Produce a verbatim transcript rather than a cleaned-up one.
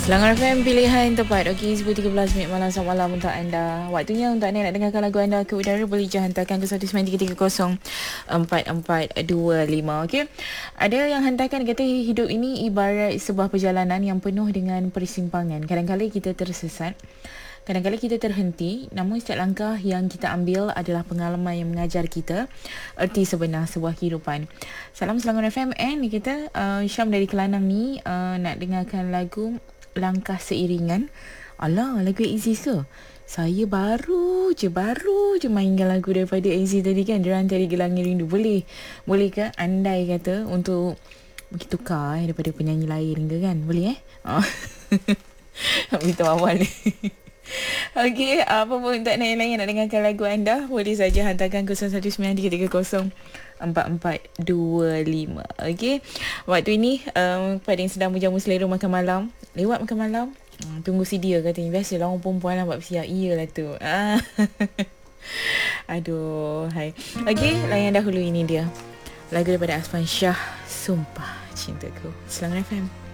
Selangor F M pilihan tepat. Okey, sepuluh tiga belas minit malam. Selamat malam untuk anda. Waktunya untuk anda nak dengarkan lagu anda ke udara, boleh je hantarkan ke satu sembilan tiga tiga kosong empat empat dua lima. Okey. Ada yang hantarkan kata hidup ini ibarat sebuah perjalanan yang penuh dengan persimpangan. Kadang-kadang kita tersesat. Kadang-kadang kita terhenti, namun setiap langkah yang kita ambil adalah pengalaman yang mengajar kita erti sebenar sebuah kehidupan. Salam Selangor F M. And kita uh, Syam dari Kelanang ni uh, nak dengarkan lagu Langkah Seiringan. Alah, lagu Aziz ke? Saya baru je, baru je mainkan lagu daripada Aziz tadi kan. Deran Tadi Gelangi Rindu. Boleh? Boleh ke andai kata untuk kita tukar eh, daripada penyanyi lain ke kan? Boleh eh? Oh. Minta awal ni. Okey, apa pun tak nak lain nak dengarkan lagu anda, boleh saja hantarkan kosong satu sembilan tiga tiga kosong empat empat dua lima. Okey. Waktu ini um, pada yang sedang berjamu selera makan malam, lewat makan malam, hmm, tunggu C D katanya. Biasalah orang perempuan lah buat bersiap. Iyalah tu. Ah. Aduh, hai. Okey, layan dahulu ini dia. Lagu daripada Asman Shah, Sumpah Cintaku. Selangor F M.